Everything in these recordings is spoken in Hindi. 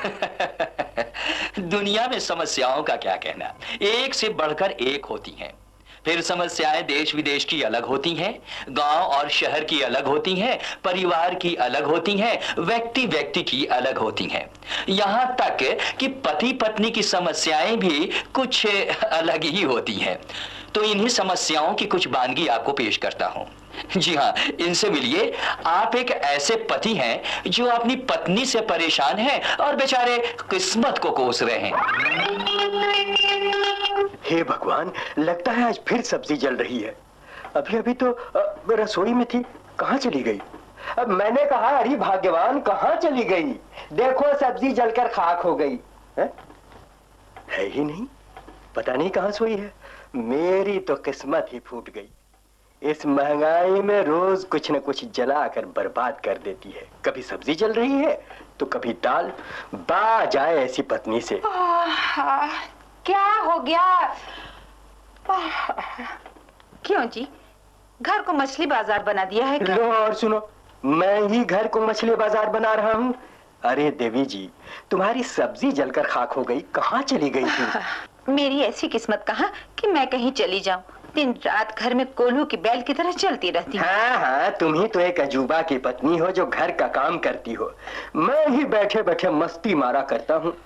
दुनिया में समस्याओं का क्या कहना, एक से बढ़कर एक होती हैं। फिर समस्याएं देश विदेश की अलग होती हैं, गांव और शहर की अलग होती हैं, परिवार की अलग होती हैं, व्यक्ति व्यक्ति की अलग होती हैं। यहां तक कि पति पत्नी की समस्याएं भी कुछ अलग ही होती हैं। तो इन्हीं समस्याओं की कुछ वानगी आपको पेश करता हूं। जी हाँ, इनसे मिलिए। आप एक ऐसे पति हैं जो अपनी पत्नी से परेशान हैं और बेचारे किस्मत को कोस रहे हैं। हे भगवान, लगता है आज फिर सब्जी जल रही है। अभी अभी तो रसोई में थी, कहाँ चली गई? अब मैंने कहा अरे भाग्यवान कहाँ चली गई? देखो सब्जी जलकर खाक हो गई है ही नहीं। पता नहीं कहाँ सोई है। मेरी तो किस्मत ही फूट गई। इस महंगाई में रोज कुछ न कुछ जला कर बर्बाद कर देती है। कभी सब्जी जल रही है तो कभी दाल। बा जाए ऐसी पत्नी से। क्या हो गया? क्यों जी, घर को मछली बाजार बना दिया है क्या? लो और सुनो, मैं ही घर को मछली बाजार बना रहा हूँ। अरे देवी जी, तुम्हारी सब्जी जलकर खाक हो गई, कहाँ चली गई थी? मेरी ऐसी किस्मत कहाँ कि मैं कहीं चली जाऊं। दिन रात घर में कोल्हू की बैल की तरह चलती रहती हूँ। हाँ हाँ, तुम ही तो एक अजूबा की पत्नी हो जो घर का काम करती हो। मैं ही बैठे बैठे मस्ती मारा करता हूँ।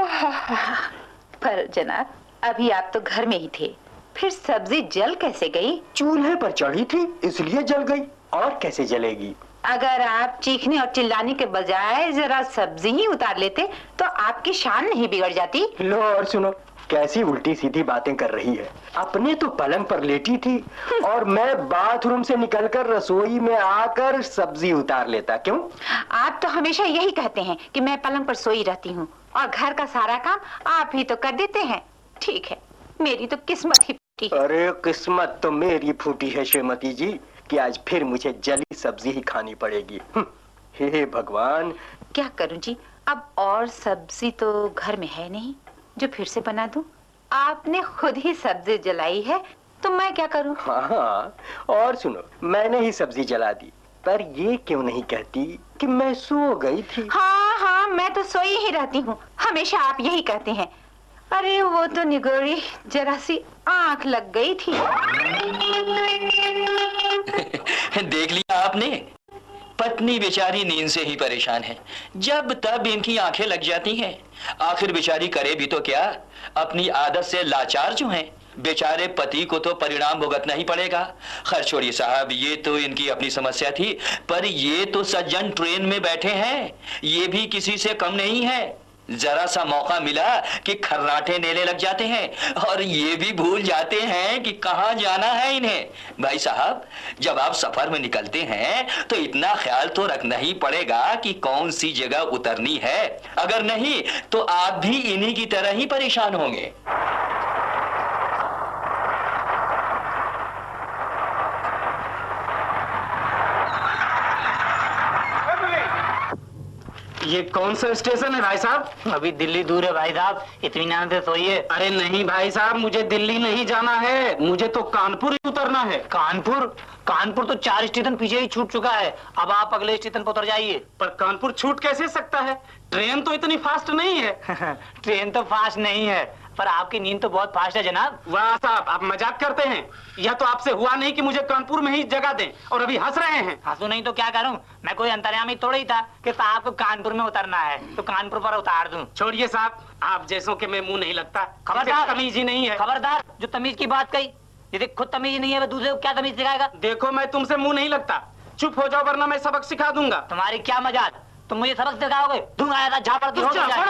पर जनाब, अभी आप तो घर में ही थे, फिर सब्जी जल कैसे गई? चूल्हे पर चढ़ी थी इसलिए जल गई, और कैसे जलेगी? अगर आप चीखने और चिल्लाने के बजाय जरा सब्जी ही उतार लेते तो आपकी शान नहीं बिगड़ जाती। लो और सुनो, कैसी उल्टी सीधी बातें कर रही है। अपने तो पलंग पर लेटी थी और मैं बाथरूम से निकलकर रसोई में आकर सब्जी उतार लेता। क्यों? आप तो हमेशा यही कहते हैं कि मैं पलंग पर सोई रहती हूँ और घर का सारा काम आप ही तो कर देते हैं। ठीक है, मेरी तो किस्मत ही फूटी है। अरे किस्मत तो मेरी फूटी है श्रीमती जी कि आज फिर मुझे जली सब्जी ही खानी पड़ेगी। हे भगवान, क्या करूं जी, अब और सब्जी तो घर में है नहीं जो फिर से बना दूं। आपने खुद ही सब्जी जलाई है तो मैं क्या करूं? हाँ, और सुनो, मैंने ही सब्जी जला दी, पर ये क्यों नहीं कहती कि मैं सो गई थी? हाँ हाँ, मैं तो सोई ही रहती हूँ, हमेशा आप यही कहते हैं। अरे वो तो निगोरी जरा सी आंख लग गई थी। देख लिया आपने, पत्नी बेचारी नींद से ही परेशान है, जब तब इनकी आंखें लग जाती हैं। आखिर बेचारी करे भी तो क्या, अपनी आदत से लाचार जो हैं। बेचारे पति को तो परिणाम भुगतना ही पड़ेगा। खैर छोड़िए साहब, ये तो इनकी अपनी समस्या थी, पर ये तो सज्जन ट्रेन में बैठे हैं, ये भी किसी से कम नहीं है। जरा सा मौका मिला कि खर्राटे नेले लग जाते हैं और ये भी भूल जाते हैं कि कहाँ जाना है इन्हें। भाई साहब, जब आप सफर में निकलते हैं तो इतना ख्याल तो रखना ही पड़ेगा कि कौन सी जगह उतरनी है। अगर नहीं तो आप भी इन्हीं की तरह ही परेशान होंगे। ये कौन सा स्टेशन है भाई साहब? अभी दिल्ली दूर है भाई साहब, इत्मीनान से सोइए। अरे नहीं भाई साहब, मुझे दिल्ली नहीं जाना है, मुझे तो कानपुर ही उतरना है। कानपुर? कानपुर तो 4 स्टेशन पीछे ही छूट चुका है, अब आप अगले स्टेशन पर उतर जाइए। पर कानपुर छूट कैसे सकता है? ट्रेन तो इतनी फास्ट नहीं है। ट्रेन तो फास्ट नहीं है, पर आपकी नींद तो बहुत फास्ट है जनाब। वाह साहब, आप मजाक करते हैं। यह तो आपसे हुआ नहीं कि मुझे कानपुर में ही जगह दें, और अभी हंस रहे हैं। हंसू नहीं तो क्या करूं, मैं कोई अंतर्यामी थोड़ा ही था कि साहब को कानपुर में उतरना है तो कानपुर पर उतार दूं। छोड़िए साहब, आप जैसों के मैं मुंह नहीं लगता। खबरदार, तमीज ही नहीं है। खबरदार, जो तमीज की बात कही, यदि खुद तमीज नहीं है वो दूसरे को क्या तमीज सिखाएगा? देखो, मैं तुमसे मुंह नहीं लगता, चुप हो जाओ वरना मैं सबक सिखा दूंगा। तुम्हारी क्या मजाक, तुम मुझे सबक सिखाओगे? दूंगा आया था झापड़ दूं।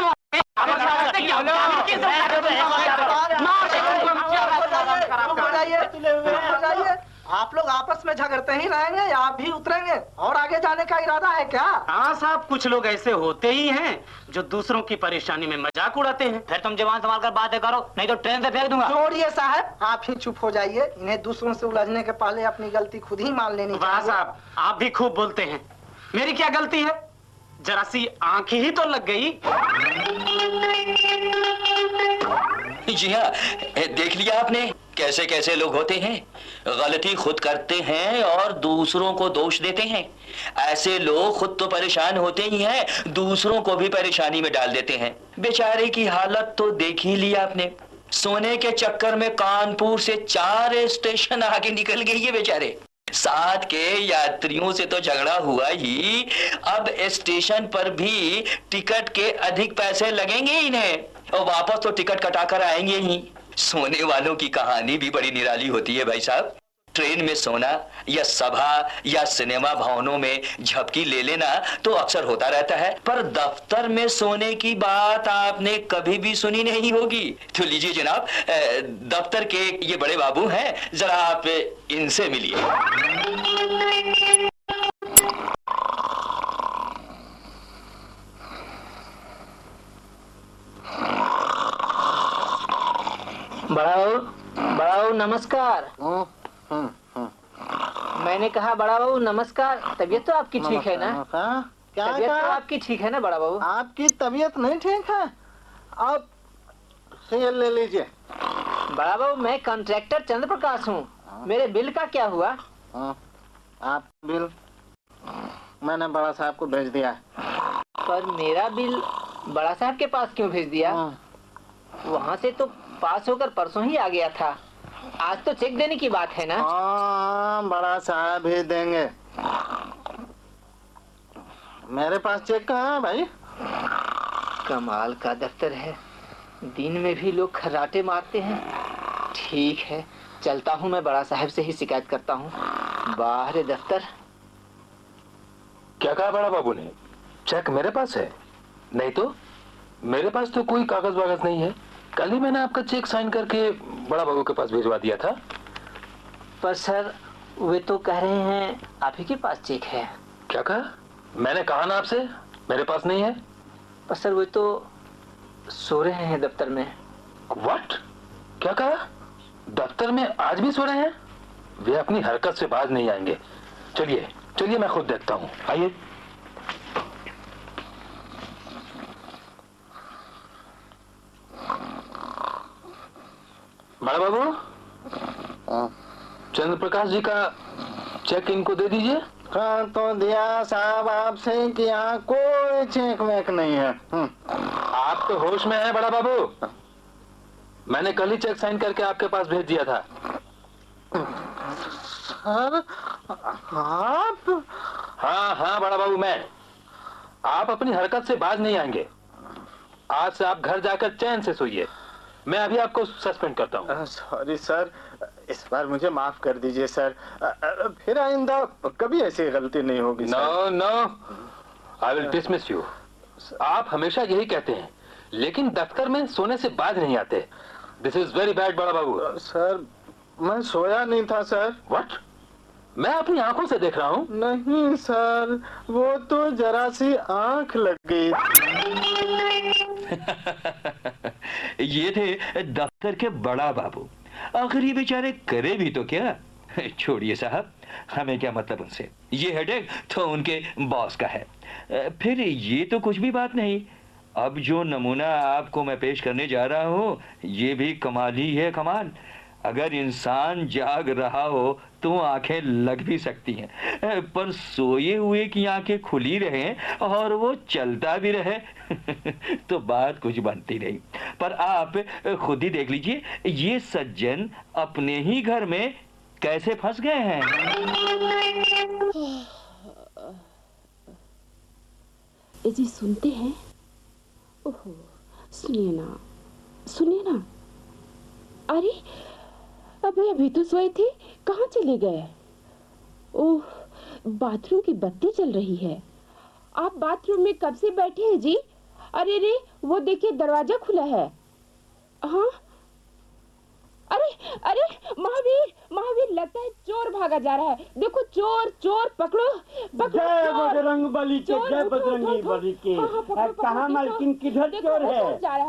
आप लोग आपस में झगड़ते ही रहेंगे या आप भी उतरेंगे और आगे जाने का इरादा है क्या? हाँ साहब, कुछ लोग ऐसे होते ही हैं जो दूसरों की परेशानी में मजाक उड़ाते हैं। फिर तुम जवान संभाल कर बातें करो, नहीं तो ट्रेन से फेंक दूंगा। छोड़िए साहब, आप ही चुप हो जाइए। इन्हें दूसरों से उलझने के पहले अपनी गलती खुद ही मान लेनी चाहिए। वाह साहब, आप भी खूब बोलते हैं। मेरी क्या गलती है? जरा सी आंख ही तो लग गई। जी हाँ, देख लिया आपने, कैसे कैसे लोग होते हैं, गलती खुद करते हैं और दूसरों को दोष देते हैं। ऐसे लोग खुद तो परेशान होते ही हैं, दूसरों को भी परेशानी में डाल देते हैं। बेचारे की हालत तो देख ही लिया आपने, सोने के चक्कर में कानपुर से 4 स्टेशन आगे निकल गई है बेचारे। साथ के यात्रियों से तो झगड़ा हुआ ही, अब स्टेशन पर भी टिकट के अधिक पैसे लगेंगे इन्हें और वापस तो टिकट कटाकर आएंगे ही। सोने वालों की कहानी भी बड़ी निराली होती है भाई साहब। ट्रेन में सोना या सभा या सिनेमा भवनों में झपकी ले लेना तो अक्सर होता रहता है, पर दफ्तर में सोने की बात आपने कभी भी सुनी नहीं होगी। तो लीजिए जनाब, दफ्तर के ये बड़े बाबू हैं, जरा आप इनसे मिलिए। बड़ा बाबू नमस्कार। मैंने कहा बड़ा बाबू नमस्कार। तबीयत तो आपकी ठीक है ना? क्या तबीयत तो आपकी ठीक है ना बड़ा बाबू? आपकी तबीयत नहीं ठीक है? आप शेयर ले लीजिए। बड़ा बाबू मैं कॉन्ट्रैक्टर चंद्र प्रकाश हूँ। मेरे बिल का क्या हुआ? आप बिल मैंने बड़ा साहब को भेज दिया। पर मेरा बिल बड़ा साहब के पास क्यों भेज दिया? वहाँ से तो पास होकर परसों ही आ गया था। आज तो चेक देने की बात है ना? हाँ, बड़ा साहब भेज देंगे। मेरे पास चेक कहाँ है भाई? कमाल का दफ्तर है, दिन में भी लोग खर्राटे मारते हैं। ठीक है, चलता हूँ, मैं बड़ा साहब से ही शिकायत करता हूँ। बाहर दफ्तर। क्या कहा बड़ा बाबू ने? चेक मेरे पास है? नहीं तो मेरे पास तो कोई कागज वागज नहीं है। कल ही मैंने आपका चेक साइन करके बड़ा बाबू के पास भिजवा दिया था। पर सर वे तो कह रहे हैं आप ही के पास चेक है। क्या कहा? मैंने कहा ना आपसे मेरे पास नहीं है। पर सर वे तो सो रहे हैं दफ्तर में। व्हाट? क्या कहा? दफ्तर में आज भी सो रहे हैं? वे अपनी हरकत से बाज नहीं आएंगे। चलिए चलिए मैं खुद देखता हूँ, आइए। बड़ा बाबू, चंद्र प्रकाश जी का चेक इनको दे दीजिए। हाँ तो दिया साहब आपसे कि यहाँ कोई चेक वेक नहीं है। आप तो होश में हैं बड़ा बाबू। मैंने कल ही चेक साइन करके आपके पास भेज दिया था। सर आप? हाँ बड़ा बाबू मैं। आप अपनी हरकत से बाज नहीं आएंगे। आज से आप घर जाकर चैन से सोइए। मैं अभी आपको सस्पेंड करता हूँ। सॉरी सर, इस बार मुझे माफ कर दीजिए सर। फिर आइंदा कभी ऐसी गलती नहीं होगी। No I will dismiss you. आप हमेशा यही कहते हैं, लेकिन दफ्तर में सोने से बाज नहीं आते। दिस इज वेरी बैड बड़ा बाबू। सर मैं सोया नहीं था सर। व्हाट? मैं अपनी आंखों से देख रहा हूँ। नहीं सर, वो तो जरा सी आंख लग गई। ये थे दफ्तर के बड़ा बाबू। आखिर ये बेचारे करे भी तो क्या? छोड़िए साहब, हमें क्या मतलब उनसे। ये हेडेक तो उनके बॉस का है। फिर ये तो कुछ भी बात नहीं। अब जो नमूना आपको मैं पेश करने जा रहा हूँ, ये भी कमाल ही है, कमाल। अगर इंसान जाग रहा हो तो आंखें लग भी सकती हैं, पर सोए हुए की आंखें खुली रहें और वो चलता भी रहे तो बात कुछ बनती नहीं। पर आप खुद ही देख लीजिए, ये सज्जन अपने ही घर में कैसे फंस गए हैं। जी सुनते हैं? ओहो, सुनिए ना। अरे अभी तो सोए थे, कहाँ चले गए? ओह, बाथरूम की बत्ती जल रही है। आप बाथरूम में कब से बैठे हैं जी? अरे रे, वो देखिए दरवाजा खुला है। हाँ, अरे महावीर लगता है चोर भागा जा रहा है। देखो चोर पकड़ो। जय बजरंग बली के, जय बजरंगी बली के। कहाँ मालकिन, किधर चोर है?